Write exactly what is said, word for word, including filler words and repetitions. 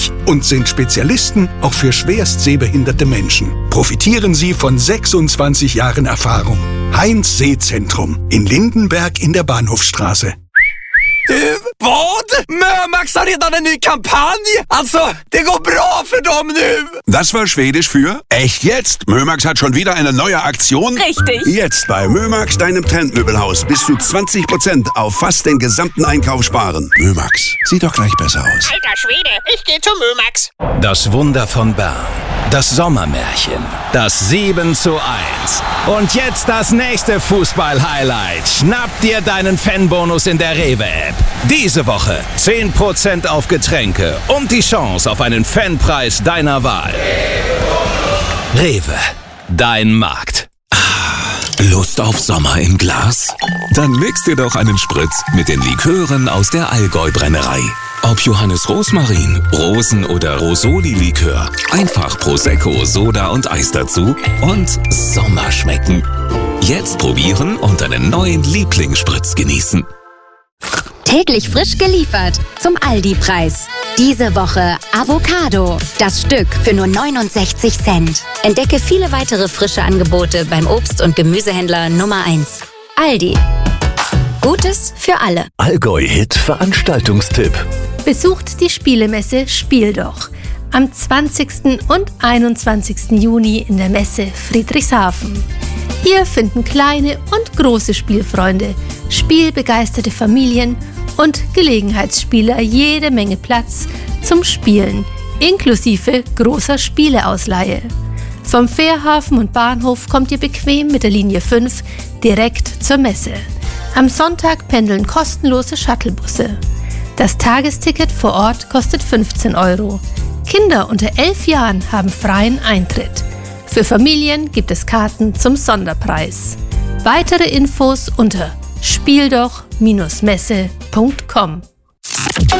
zugänglich und sind Spezialisten auch für schwerst sehbehinderte Menschen. Profitieren Sie von sechsundzwanzig Jahren Erfahrung. Heinz Sehzentrum in Lindenberg in der Bahnhofsstraße. Du, vad? Mömax har redan en ny kampanj! Alltså, det går bra för dem nu! Das war Schwedisch für echt jetzt. Mömax hat schon wieder eine neue Aktion. Richtig. Jetzt bei Mömax, deinem Trendmöbelhaus, bis zu zwanzig Prozent auf fast den gesamten Einkauf sparen. Mömax, sieht doch gleich besser aus. Alter Schwede, ich geh zu Mömax. Das Wunder von Bern. Das Sommermärchen. Das sieben zu eins. Und jetzt das nächste Fußball-Highlight. Schnapp dir deinen Fanbonus in der Rewe-App. Diese Woche zehn Prozent auf Getränke und die Chance auf einen Fanpreis deiner Wahl. Rewe, dein Markt. Lust auf Sommer im Glas? Dann mix dir doch einen Spritz mit den Likören aus der Allgäu-Brennerei. Ob Johannes Rosmarin, Rosen- oder Rosoli-Likör. Einfach Prosecco, Soda und Eis dazu und Sommer schmecken. Jetzt probieren und einen neuen Lieblingsspritz genießen. Täglich frisch geliefert zum Aldi-Preis. Diese Woche Avocado. Das Stück für nur neunundsechzig Cent. Entdecke viele weitere frische Angebote beim Obst- und Gemüsehändler Nummer eins. Aldi. Gutes für alle. Allgäu-Hit Veranstaltungstipp. Besucht die Spielemesse Spiel doch. Am zwanzigsten und einundzwanzigsten Juni in der Messe Friedrichshafen. Hier finden kleine und große Spielfreunde, spielbegeisterte Familien und Gelegenheitsspieler jede Menge Platz zum Spielen, inklusive großer Spieleausleihe. Vom Fährhafen und Bahnhof kommt ihr bequem mit der Linie fünf direkt zur Messe. Am Sonntag pendeln kostenlose Shuttlebusse. Das Tagesticket vor Ort kostet fünfzehn Euro. Kinder unter elf Jahren haben freien Eintritt. Für Familien gibt es Karten zum Sonderpreis. Weitere Infos unter spieldoch Bindestrich messe Punkt com.